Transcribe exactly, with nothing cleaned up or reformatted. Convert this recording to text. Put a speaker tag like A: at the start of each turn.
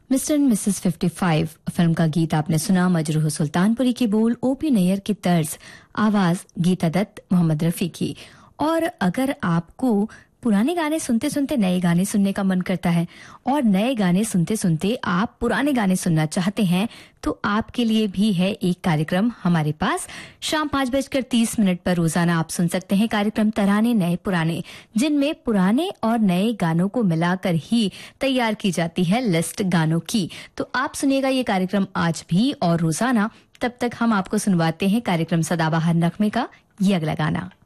A: Mister and Mrs पचपन film का गीत आपने सुना। मजरूह सुल्तानपुरी की बोल, ओपी नैयर की तर्ज, आवाज गीता दत्त, मोहम्मद रफी की। और अगर आपको पुराने गाने सुनते सुनते नए गाने सुनने का मन करता है और नए गाने सुनते सुनते आप पुराने गाने सुनना चाहते हैं, तो आपके लिए भी है एक कार्यक्रम हमारे पास। शाम पांच बजकर तीस मिनट पर रोजाना आप सुन सकते हैं कार्यक्रम तराने नए पुराने, जिनमें पुराने और नए गानों को मिलाकर ही तैयार की जाती है लिस्ट गानों की। तो आप सुनिएगा ये कार्यक्रम आज भी और रोजाना। तब तक हम आपको सुनवाते हैं कार्यक्रम सदाबहार नगमे का ये अगला गाना।